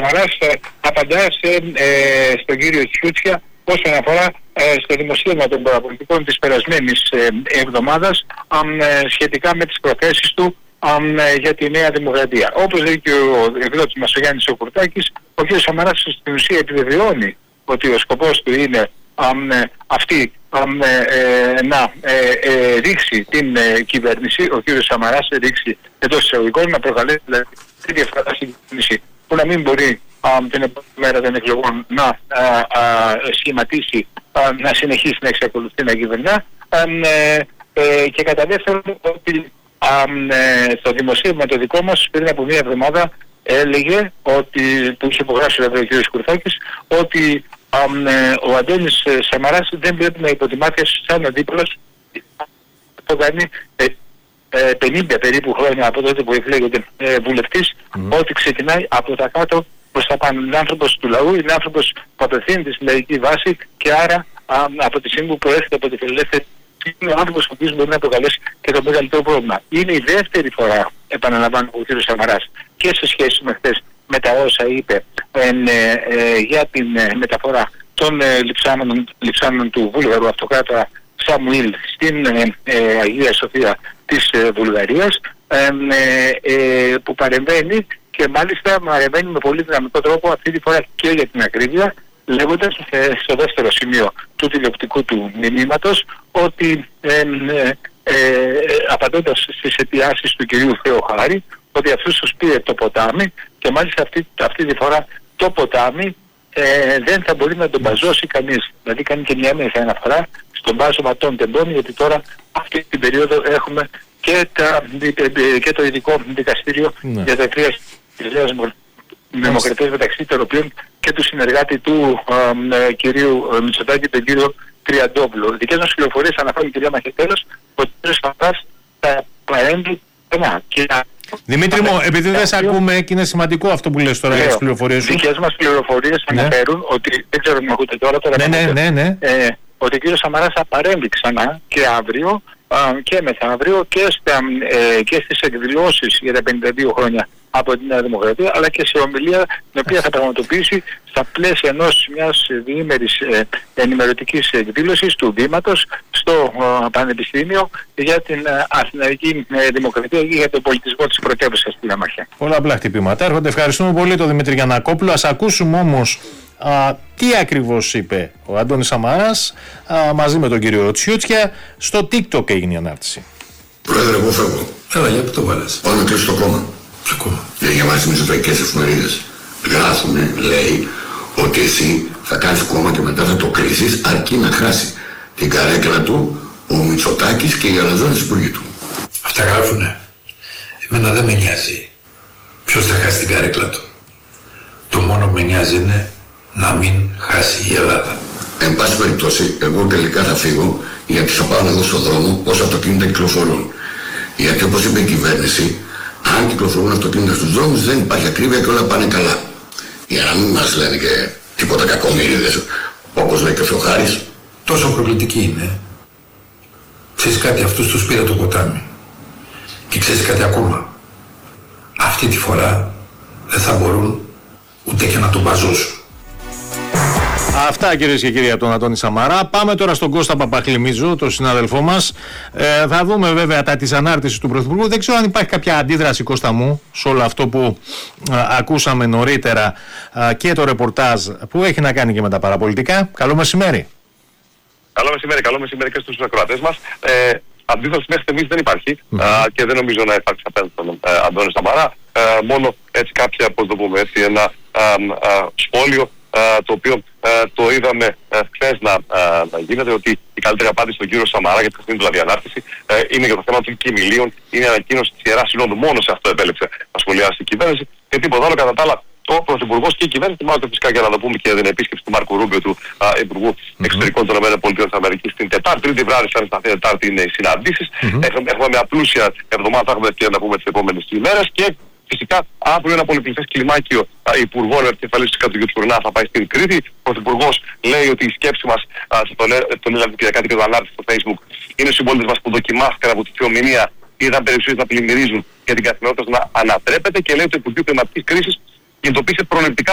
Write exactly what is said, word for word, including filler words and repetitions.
Σαμαράς ε, απαντά σε, ε, στον κύριο Τσιούτσια όσον αφορά ε, στο δημοσίευμα των παραπολιτικών της περασμένης ε, εβδομάδας ε, σχετικά με τις προθέσεις του ε, για τη Νέα Δημοκρατία. Όπως λέει και ο εκδότης μας ο Γιάννης ο Κουρτάκης, ο κ. Σαμαράς στην ουσία επιβεβαιώνει ότι ο σκοπός του είναι ε, αυτή ε, να ε, ε, ρίξει την ε, κυβέρνηση, ο κ. Σαμαράς ρίξει εντός εισαγωγικών, να προκαλέσει δηλαδή τη διαφορά στην κυβέρνηση που να μην μπορεί α, την επόμενη μέρα των εκλογών να α, α, σχηματίσει, α, να συνεχίσει να εξακολουθεί να κυβερνά α, ε, ε, και κατά δεύτερον ότι α, ε, το δημοσίευμα το δικό μας πριν από μία εβδομάδα έλεγε ότι, που είχε υπογράψει βέβαια ο κ. Κουρθάκης, ότι α, ε, ο Αντώνης Σαμαράς δεν πρέπει να υποτιμάται σαν αντίπολος. Το κάνει ε, πενήντα περίπου χρόνια από τότε που εκλέγεται ε, βουλευτής, mm. ότι ξεκινάει από τα κάτω προς τα πάνω. Είναι άνθρωπος του λαού, είναι άνθρωπος που απευθύνεται στη λαϊκή βάση και άρα α, από τη στιγμή που προέρχεται από τη φιλελεύθερη, είναι ο άνθρωπος που μπορεί να προκαλέσει και το μεγαλύτερο πρόβλημα. Είναι η δεύτερη φορά, επαναλαμβάνω, ο κ. Σαμαράς και σε σχέση με χθες με τα όσα είπε ε, ε, για την ε, μεταφορά των ε, λειψάνων, λειψάνων του βούλγαρου αυτοκράτορα Σαμουήλ στην ε, ε, Αγία Σοφία της ε, Βουλγαρίας ε, ε, ε, που παρεμβαίνει και μάλιστα παρεμβαίνει με πολύ δυναμικό τρόπο αυτή τη φορά και για την ακρίβεια, λέγοντας ε, στο δεύτερο σημείο του τηλεοπτικού του μηνύματος ότι ε, ε, ε, απαντώντας στις αιτιάσεις του κυρίου Θεοχάρη ότι αυτούς τους πήρε το ποτάμι και μάλιστα αυτή, αυτή τη φορά το ποτάμι ε, δεν θα μπορεί να τον μπαζώσει κανείς. Δηλαδή κάνει και μια έμεση αναφορά στον μπάζωμα των τεμπών, γιατί τώρα αυτή την περίοδο έχουμε και, τα, και το ειδικό δικαστήριο ναι. για τα τρία δημοκρατίες, μεταξύ των οποίων και του συνεργάτη του ε, κυρίου Μητσοτάκη, τον κύριο Τριαντόπουλο. Δικές μας πληροφορίες αναφέρουν, κυρία Μαχαιτέλος, ότι ο κ. Σαμαράς θα παρέμβει ένα. Δημήτρη μου, επειδή δεν σε ακούμε και είναι σημαντικό αυτό που λες τώρα για τις πληροφορίες σου. Δικές μας πληροφορίες ναι. αναφέρουν ότι, δεν ξέρω αν ακούτε τώρα, τώρα ναι, ναι, ναι, ναι. Ε, ότι ο κ. Σαμαράς θα παρέμβει ξανά και αύριο α, και μεθαύριο και, στα, ε, και στις εκδηλώσεις για τα πενήντα δύο χρόνια από την Νέα Δημοκρατία, αλλά και σε ομιλία την οποία θα πραγματοποιήσει στα πλαίσια ενός μιας διήμερης ε, ενημερωτικής εκδήλωσης του Βήματος στο ε, Πανεπιστήμιο για την ε, Αθηναϊκή ε, Δημοκρατία και για τον πολιτισμό της πρωτεύουσας στη Λαμαχία. Πολλά απλά χτυπήματα έρχονται. Ευχαριστούμε πολύ τον Δημήτρη Γιαννακόπουλο. Ας ακούσουμε όμως α, τι ακριβώς είπε ο Αντώνης Σαμαράς α, μαζί με τον κύριο Τσιούτσια. Στο TikTok έγινε η ανάρτηση. Πρόεδρε, εγώ φεύγω. Έλα, γιατί το βάλες? Πάω να κλείσω το κόμμα. Ποιο κόμμα? Για διαβάσει μισοτρακικές εφημερίδες. Γράφουνε, λέει, ότι εσύ θα κάνεις κόμμα και μετά θα το κλείσεις αρκεί να χάσει την καρέκλα του ο Μητσοτάκης και οι αλαζόνες υπουργοί του. Αυτά γράφουνε. Εμένα δεν με νοιάζει ποιος θα χάσει την καρέκλα του. Το μόνο που με νοιάζει είναι να μην χάσει η Ελλάδα. Εν πάση περιπτώσει, εγώ τελικά θα φύγω γιατί θα πάω να δω στον δρόμο πόσα αυτοκίνητα κυκλοφορούν. Γιατί όπως είπε η κυβέρνηση, αν κυκλοφορούν αυτοκίνητα στους δρόμους δεν υπάρχει ακρίβεια και όλα πάνε καλά. Για να μην μας λένε και τίποτα κακομοίριδες, όπως λέει και ο Θεοχάρης. Τόσο προκλητική είναι. Ξέρεις κάτι, αυτούς τους πήρα το ποτάμι. Και ξέρεις κάτι ακόμα. Αυτή τη φορά δεν θα μπορούν ούτε και να τον μπαζώσουν. Αυτά, κυρίες και κύριοι, από τον Αντώνη Σαμαρά. Πάμε τώρα στον Κώστα Παπαχλημίζο, τον συνάδελφό μας. Ε, θα δούμε βέβαια τα της ανάρτησης του Πρωθυπουργού. Δεν ξέρω αν υπάρχει κάποια αντίδραση, Κώστα μου, σε όλο αυτό που α, ακούσαμε νωρίτερα α, και το ρεπορτάζ που έχει να κάνει και με τα παραπολιτικά. Καλό μεσημέρι. Καλό μεσημέρι, καλό μεσημέρι και στους ακροατές μας. Ε, αντίθεση μέχρι στιγμής δεν υπάρχει mm. α, και δεν νομίζω να υπάρξει απέναντι στον ε, Αντώνη Σαμαρά. Ε, μόνο έτσι κάποια, πώς το πούμε, έτσι, ένα α, α, σχόλιο Uh, το οποίο uh, το είδαμε uh, χθες να, uh, να γίνεται, ότι η καλύτερη απάντηση στον κύριο Σαμαρά για τη χθεσινή δηλαδή ανάρτηση uh, είναι για το θέμα των κοιμηλίων, είναι ανακοίνωση της Ιεράς Συνόδου. Μόνο σε αυτό επέλεξε να σχολιάσει η κυβέρνηση και τίποτα άλλο. Κατά τα άλλα, ο Πρωθυπουργός και η κυβέρνηση, μάλλον φυσικά για να το πούμε και την επίσκεψη του Μάρκου Ρούμπιο, του uh, Υπουργού mm-hmm. Εξωτερικών των ΗΠΑ την Τετάρτη. Τρίτη βράδυ, σαν σταθή Τετάρτη, είναι οι συναντήσεις. Mm-hmm. Έχουμε, έχουμε μια πλούσια εβδομάδα, θα έχουμε και να πούμε τις επόμενες ημέρες και φυσικά, αύριο ένα πολυπληθές κλιμάκιο υπουργών με επικεφαλής του κ. Τσουρνά θα πάει στην Κρήτη. Ο Πρωθυπουργός λέει ότι η σκέψη μας, τον, τον είδαμε και κάτι και το ανάρτηση στο Facebook, είναι οι συμπολίτες μας που δοκιμάστηκαν από τη θεομηνία, είδαν περιουσίες να πλημμυρίζουν και την καθημερινότητα να ανατρέπεται και λέει ότι το Υπουργείο Κλιματικής Κρίσης κινητοποίησε προληπτικά